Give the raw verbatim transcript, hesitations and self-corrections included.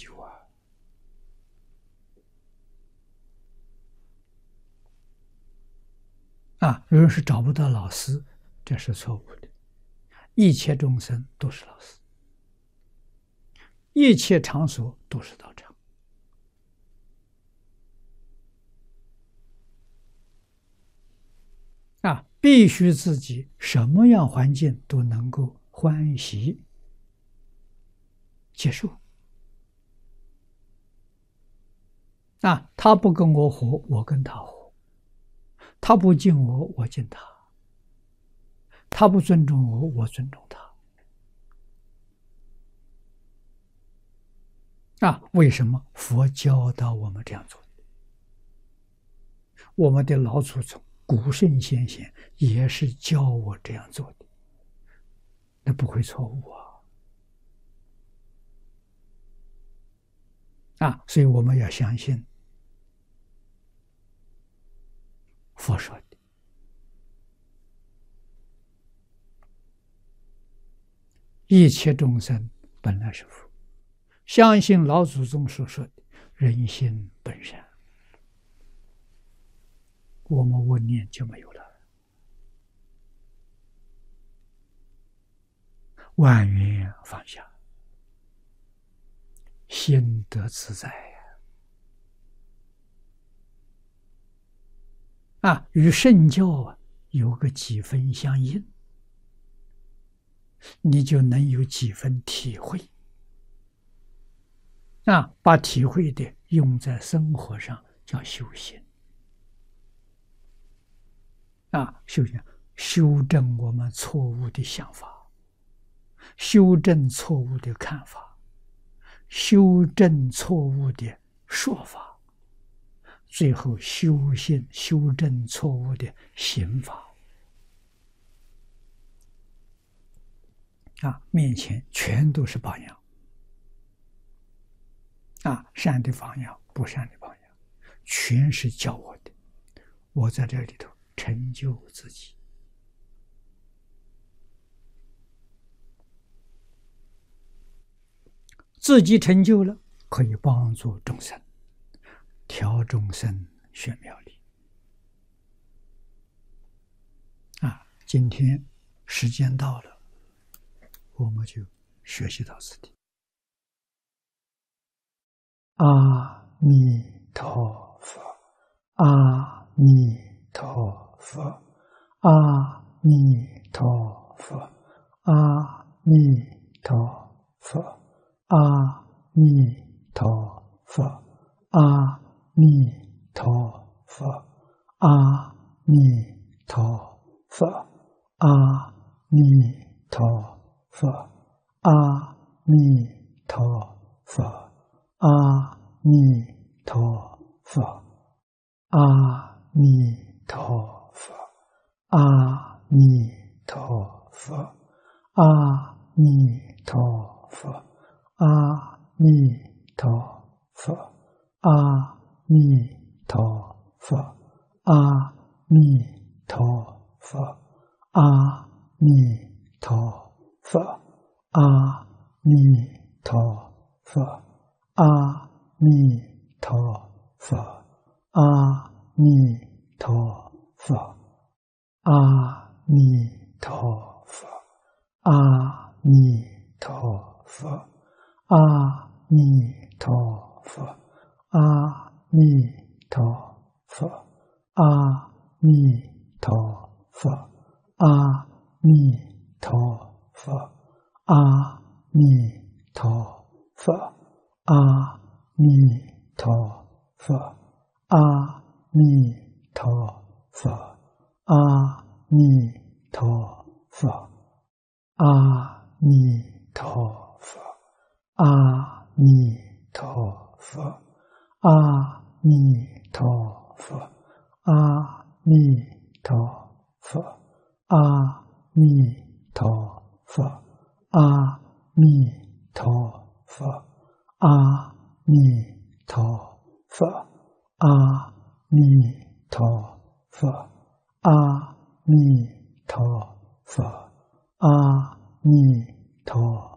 究啊。啊，如果是找不到老师，这是错误的。一切众生都是老师，一切场所都是道场。啊，必须自己什么样环境都能够欢喜接受。啊，他不跟我活，我跟他活；他不敬我，我敬他；他不尊重我，我尊重他。啊，为什么佛教导我们这样做？我们的老祖宗、古圣先贤也是教我这样做的，那不会错误啊！啊，所以我们要相信佛说的，一切众生本来是佛，相信老祖宗所说的人心本善，我们问念就没有了，万缘放下，心得自在呀！啊，与圣教啊有个几分相应，你就能有几分体会。啊，把体会的用在生活上叫修行。啊，修行修正我们错误的想法，修正错误的看法，修正错误的说法，最后修行修正错误的行法。啊，面前全都是榜样。啊，善的榜样，不善的榜样，全是教我的。我在这里头成就自己。自己成就了，可以帮助众生，调众生玄妙理。啊，今天时间到了，我们就学习到此地。阿弥陀佛，阿弥陀佛，阿弥陀佛，阿弥陀佛，阿弥陀佛，阿弥陀佛，阿弥陀佛，阿弥陀佛，阿弥陀佛。阿弥陀佛，阿弥陀佛，阿弥陀佛，阿弥陀佛，阿弥陀佛，阿弥陀佛，阿弥陀佛，阿弥陀佛，阿弥陀佛。阿弥陀佛，阿弥陀佛，阿弥陀佛，阿弥陀佛，阿弥陀佛，阿弥陀佛，阿弥陀佛，阿弥陀佛，阿弥陀佛。阿弥陀佛，阿弥陀佛，阿弥陀佛，阿弥陀佛，阿弥陀佛，阿弥陀佛，阿弥陀佛，阿弥陀佛，阿弥陀佛。阿弥陀佛，阿弥陀佛，阿弥陀佛，阿弥陀